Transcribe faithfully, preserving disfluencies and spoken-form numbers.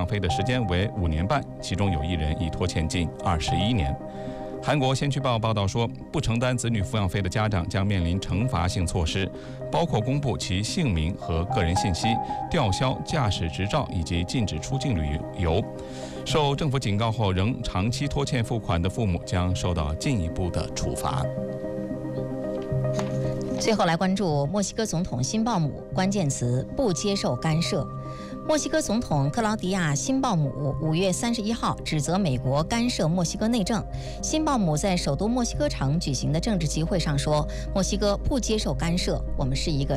菲的时间为五年半，其中有一人已拖欠近二十一年。韩国先驱报报道说，不承担子女抚养费的家长将面临惩罚性措施，包括公布其姓名和个人信息、吊销驾驶执照以及禁止出境旅游。受政府警告后仍长期拖欠付款的父母将受到进一步的处罚。 最后来关注墨西哥总统辛鲍姆，关键词不接受干涉。墨西哥总统克劳迪亚·辛鲍姆五月三十一号指责美国干涉墨西哥内政。辛鲍姆在首都墨西哥城举行的政治集会上说：“墨西哥不接受干涉，我们是一个